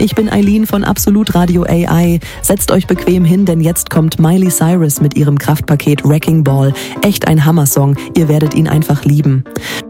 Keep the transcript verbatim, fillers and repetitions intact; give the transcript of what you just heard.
Ich bin Eileen von Absolut Radio A I. Setzt euch bequem hin, denn jetzt kommt Miley Cyrus mit ihrem Kraftpaket Wrecking Ball. Echt ein Hammersong, ihr werdet ihn einfach lieben.